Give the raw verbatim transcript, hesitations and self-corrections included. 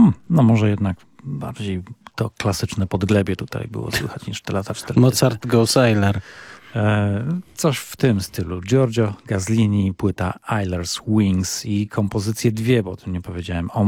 Hmm, no może jednak bardziej to klasyczne podglebie tutaj było słychać niż te lata czterdzieste. Mozart Go Sailor. E, coś w tym stylu. Giorgio Gaslini, płyta Eilers Wings i kompozycje dwie, bo o tym nie powiedziałem.